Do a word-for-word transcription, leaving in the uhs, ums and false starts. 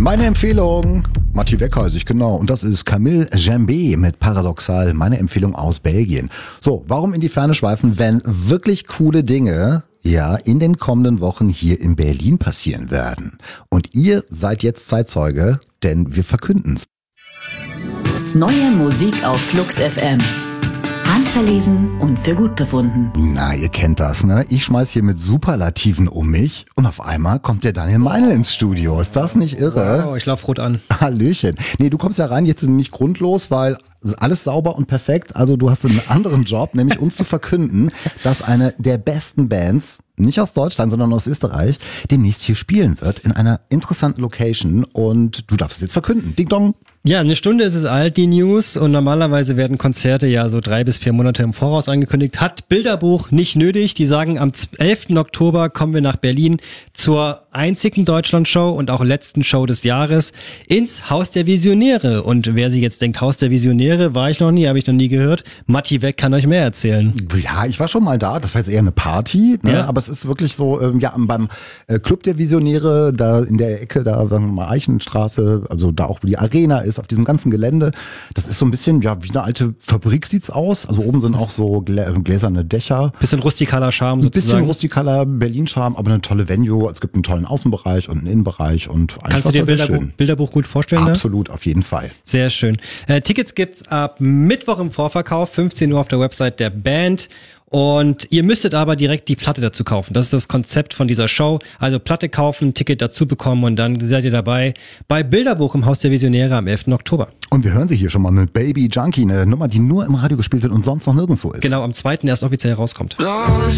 Meine Empfehlung, Matti Weck heiße ich, genau. Und das ist Camille Jambé mit Paradoxal, meine Empfehlung aus Belgien. So, warum in die Ferne schweifen, wenn wirklich coole Dinge ja in den kommenden Wochen hier in Berlin passieren werden? Und ihr seid jetzt Zeitzeuge, denn wir verkünden's. Neue Musik auf Flux F M. Handverlesen und für gut befunden. Na, ihr kennt das, ne? Ich schmeiß hier mit Superlativen um mich und auf einmal kommt der Daniel Meinl ins Studio. Ist das nicht irre? Oh, ich lauf rot an. Hallöchen. Nee, du kommst ja rein jetzt nicht grundlos, weil alles sauber und perfekt. Also du hast einen anderen Job, nämlich uns zu verkünden, dass eine der besten Bands, nicht aus Deutschland, sondern aus Österreich, demnächst hier spielen wird in einer interessanten Location und du darfst es jetzt verkünden. Ding Dong. Ja, eine Stunde ist es alt, die News, und normalerweise werden Konzerte ja so drei bis vier Monate im Voraus angekündigt. Hat Bilderbuch nicht nötig. Die sagen, am elften Oktober kommen wir nach Berlin zur einzigen Deutschlandshow und auch letzten Show des Jahres ins Haus der Visionäre. Und wer sich jetzt denkt, Haus der Visionäre, war ich noch nie, habe ich noch nie gehört. Matti Weck kann euch mehr erzählen. Ja, ich war schon mal da. Das war jetzt eher eine Party, ne? Ja. Aber es ist wirklich so, ähm, ja, beim äh, Club der Visionäre, da in der Ecke, da sagen wir mal Eichenstraße, also da auch, wo die Arena ist, auf diesem ganzen Gelände. Das ist so ein bisschen, ja, wie eine alte Fabrik sieht's aus. Also oben sind auch so glä gläserne Dächer. Bisschen rustikaler Charme Ein sozusagen. bisschen rustikaler Berlin-Charme, aber eine tolle Venue. Es gibt einen tollen Außenbereich und einen Innenbereich und eigentlich Kannst du war's dir da sehr Bilderbuch, schön. Bilderbuch gut vorstellen? Ne? Absolut, auf jeden Fall. Sehr schön. Äh, Tickets gibt's ab Mittwoch im Vorverkauf, fünfzehn Uhr auf der Website der Band. Und ihr müsstet aber direkt die Platte dazu kaufen. Das ist das Konzept von dieser Show. Also Platte kaufen, Ticket dazu bekommen und dann seid ihr dabei bei Bilderbuch im Haus der Visionäre am elften Oktober. Und wir hören sie hier schon mal mit Baby Junkie, eine Nummer, die nur im Radio gespielt wird und sonst noch nirgendwo ist. Genau, am zweiten erst offiziell rauskommt.